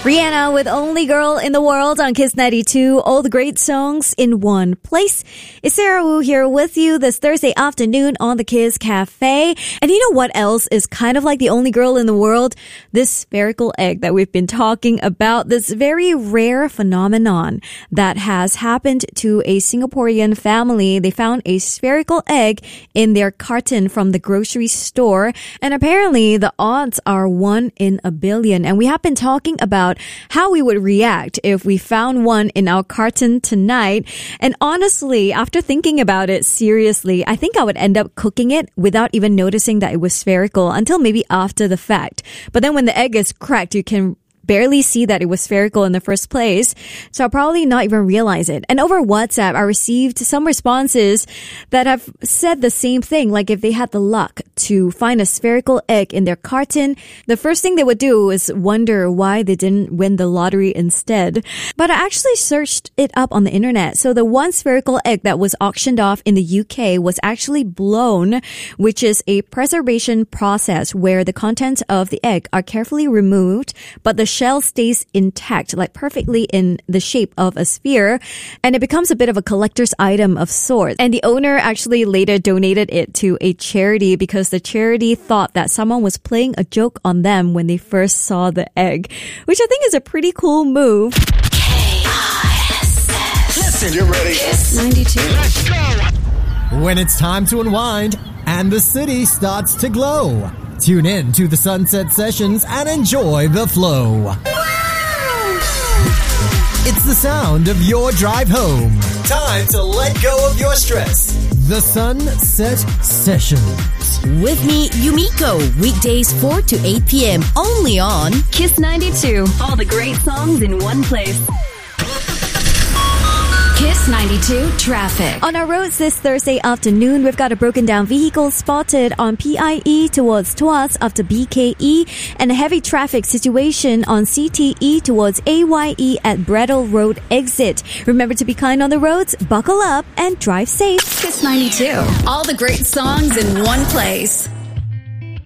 Rihanna with Only Girl in the World on Kiss 92. All the great songs in one place. It's Sarah Wu here with you this Thursday afternoon on the Kiss Cafe. And you know what else is kind of like the only girl in the world? This spherical egg that we've been talking about. This very rare phenomenon that has happened to a Singaporean family. They found a spherical egg in their carton from the grocery store. And apparently the odds are 1 in a billion. And we have been talking about how we would react if we found one in our carton tonight. And honestly, after thinking about it seriously, I think I would end up cooking it without even noticing that it was spherical until maybe after the fact. But then when the egg is cracked, you can barely see that it was spherical in the first place. So I'll probably not even realize it. And over WhatsApp, I received some responses that have said the same thing. Like if they had the luck to find a spherical egg in their carton, the first thing they would do is wonder why they didn't win the lottery instead. But I actually searched it up on the internet. So the one spherical egg that was auctioned off in the UK was actually blown, which is a preservation process where the contents of the egg are carefully removed, but the shell stays intact, like perfectly in the shape of a sphere, and it becomes a bit of a collector's item of sorts. And the owner actually later donated it to a charity because the charity thought that someone was playing a joke on them when they first saw the egg, which I think is a pretty cool move. K-I-S-S. Listen, you're ready. Kiss 92. Let's go. When it's time to unwind and the city starts to glow, tune in to the Sunset Sessions and enjoy the flow. It's the sound of your drive home. Time to let go of your stress. The Sunset Sessions. With me, Yumiko, weekdays 4 to 8 p.m. only on Kiss 92. All the great songs in one place. Kiss 92 Traffic. On our roads this Thursday afternoon, we've got a broken down vehicle spotted on PIE towards Tuas after BKE and a heavy traffic situation on CTE towards AYE at Bredel Road exit. Remember to be kind on the roads, buckle up and drive safe. Kiss 92. All the great songs in one place.